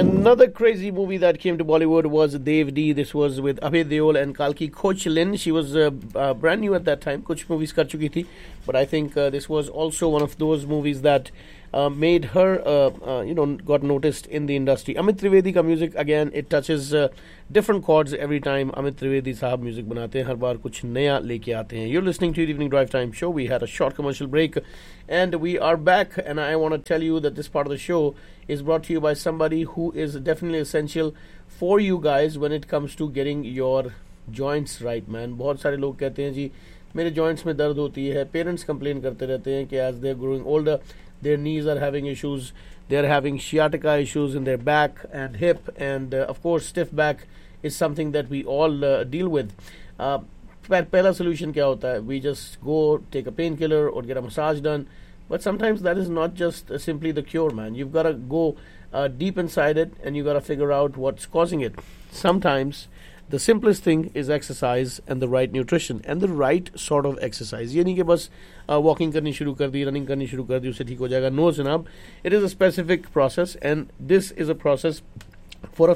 Another crazy movie that came to Bollywood was Dev D. This was with Abhay Deol and Kalki Koechlin. She was brand new at that time. Kuch movies kar chuki thi, but I think this was also one of those movies that made her, got noticed in the industry. Amit Trivedi ka music, again, it touches different chords every time Amit Trivedi sahab music banate hain. Har baar kuch naya leke aate hain. You're listening to the Evening Drive Time Show. We had a short commercial break, and we are back. And I want to tell you that this part of the show is brought to you by somebody who is definitely essential for you guys when it comes to getting your joints right, man. बहुत सारे लोग कहते हैं जी मेरे joints में दर्द होती है. Parents complain करते रहते हैं कि as they're growing older, their knees are having issues. They're having sciatica issues in their back and hip, and of course stiff back is something that we all deal with. पहला solution क्या होता है? We just go take a painkiller or get a massage done. But sometimes that is not just simply the cure, man. You've got to go deep inside it, and you've got to figure out what's causing it. Sometimes the simplest thing is exercise and the right nutrition and the right sort of exercise. ये नहीं कि बस walking करनी शुरू कर दी, running करनी शुरू कर दी, उससे ठीक हो जाएगा. No, जनाब. It is a specific process, and this is a process for a